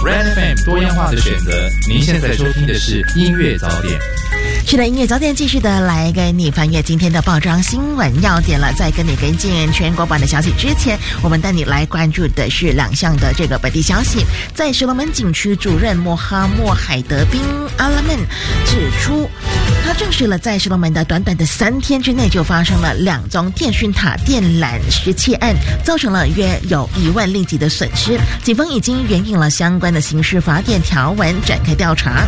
Red FM 多样化的选择，您现在收听的是音乐早点。 是的，音乐早点继续的来跟你翻阅今天的报章新闻要点了。在跟你跟进全国版的消息之前，我们带你来关注的是两项的这个本地消息。在所罗门景区主任穆哈默海德宾阿拉曼指出，他证实了在所罗门的短短的3天之内就发生了2宗电讯塔电缆失窃案，造成了约有1万令吉的损失。警方已经援引了相关的刑事法典条文展开调查。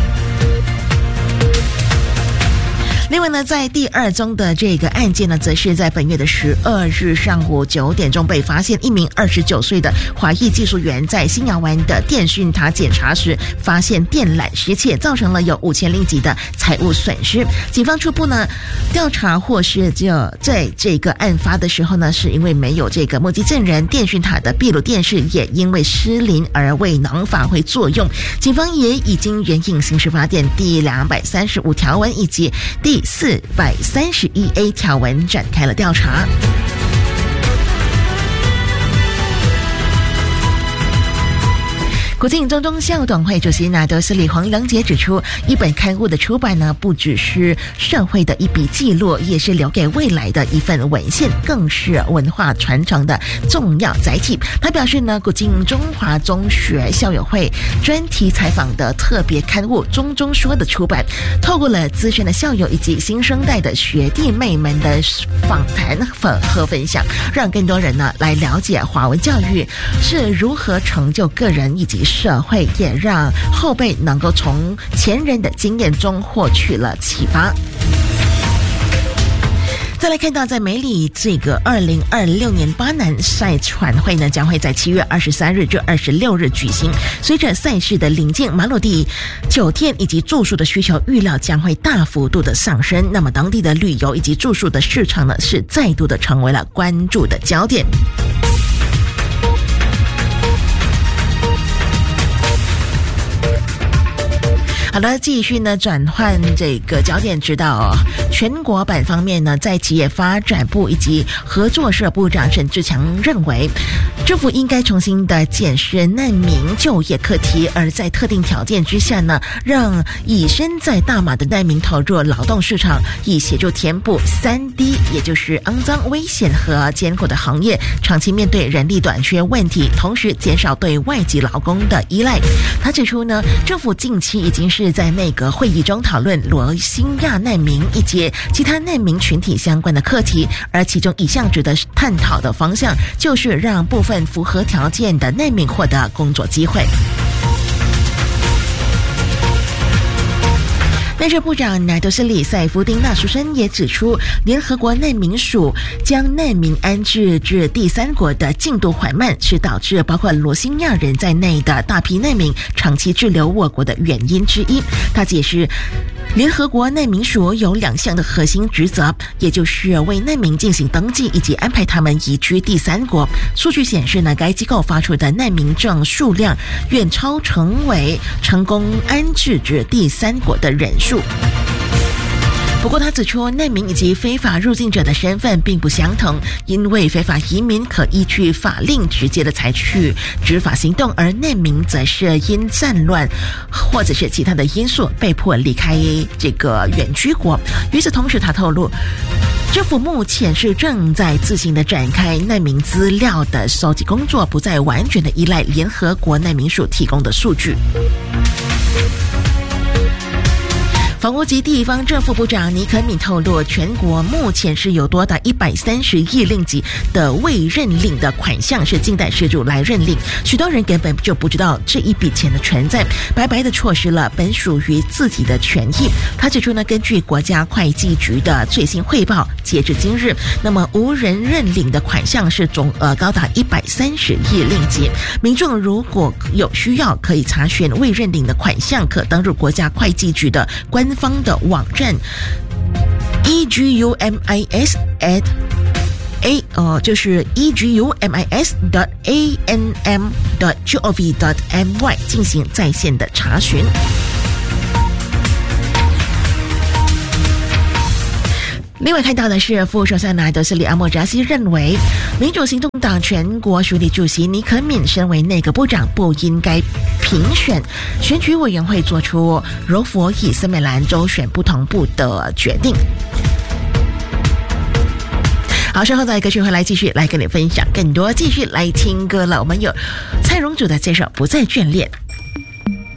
另外呢，在第2宗的这个案件呢，则是在本月的12日上午9点钟被发现，一名29岁的华裔技术员在新亚湾的电讯塔检查时，发现电缆失窃，造成了有5000令吉的财务损失。警方初步呢调查，或是就在这个案发的时候呢，是因为没有这个目击证人，电讯塔的闭路电视也因为失灵而未能发挥作用。警方也已经援引刑事法典第235条文以及第431A 条文展开了调查。国境中东校董会主席拿督斯里黄良杰指出，一本刊物的出版呢，不只是社会的一笔记录，也是留给未来的一份文献，更是文化传承的重要载体。他表示呢，国境中华中学校友会专题采访的特别刊物《中中说》的出版，透过了资深的校友以及新生代的学弟妹们的访谈和分享，让更多人呢来了解华文教育是如何成就个人以及社会，也让后辈能够从前人的经验中获取了启发。再来看到，在美里这个2026年巴南赛船会呢，将会在7月23日至26日举行。随着赛事的临近，马鲁地酒店以及住宿的需求预料将会大幅度的上升。那么，当地的旅游以及住宿的市场呢，是再度的成为了关注的焦点。好了，继续呢转换这个焦点，知道全国版方面呢，在企业发展部以及合作社部长沈志强认为，政府应该重新的检视难民就业课题，而在特定条件之下呢，让已身在大马的难民投入劳动市场，以协助填补3D， 也就是肮脏、危险和艰苦的行业长期面对人力短缺问题，同时减少对外籍劳工的依赖。他指出呢，政府近期已经是在内阁会议中讨论罗兴亚难民以及其他难民群体相关的课题，而其中一项值得探讨的方向就是让部分符合条件的难民获得工作机会。内政部长乃都斯里塞夫丁纳舒申也指出，联合国难民署将难民安置至第3国的进度缓慢，是导致包括罗兴亚人在内的大批难民长期滞留我国的原因之一。他解释，联合国难民署有2项的核心职责，也就是为难民进行登记以及安排他们移居第3国。数据显示呢，该机构发出的难民证数量远超成为成功安置至第3国的人数。不过他指出，难民以及非法入境者的身份并不相同，因为非法移民可依据法令直接的采取执法行动，而难民则是因战乱或者是其他的因素被迫离开这个原居国。与此同时，他透露，政府目前是正在自行的展开难民资料的收集工作，不再完全的依赖联合国难民署提供的数据。房屋及地方政府部长尼肯敏透露，全国目前是有多达130亿令吉的未认领的款项是近代失主来认领，许多人根本就不知道这一笔钱的存在，白白的错失了本属于自己的权益。他指出呢，根据国家会计局的最新汇报，截至今日，那么无人认领的款项是总额高达130亿令吉。民众如果有需要，可以查询未认领的款项，可登入国家会计局的官方的网站 就是 egumis.anm.gov.my 进行在线的查询。另外看到的是，副首相乃德斯里阿莫扎西认为，民主行动党全国署理主席尼肯敏身为内阁部长，不应该评选，选举委员会做出柔佛以森美兰州选不同步的决定。好，稍后在歌曲回来继续来跟你分享更多，继续来听歌了。我们有蔡荣祖的这首《不再眷恋》。